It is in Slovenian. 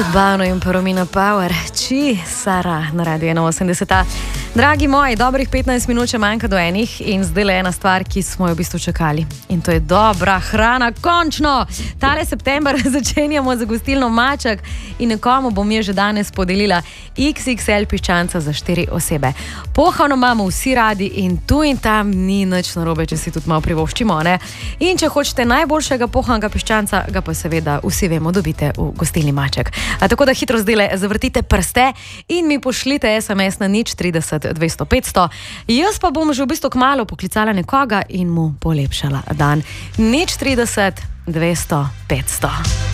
Bano in Romina Power, Sara na Radio 81. Dragi moji, dobrih 15 minut še manjka do enih in zdaj le ena stvar, ki smo jo v bistvu čakali. In to je dobra hrana, končno! Tale september začenjamo za gostilno Maček in nekomu bom je že danes podelila XXL piščanca za 4 osebe. Pohavno imamo vsi radi in tu in tam ni nič narobe, če si tudi malo privoščimo, ne? In če hočete najboljšega pohavnega piščanca, ga pa seveda vsi vemo dobite v gostilni Maček. Tako da hitro zdaj zavrtite prste in mi pošljite SMS na 030 200 500. Jaz pa bom že v bistvu kmalu poklicala nekoga in mu polepšala dan. 030 200 500.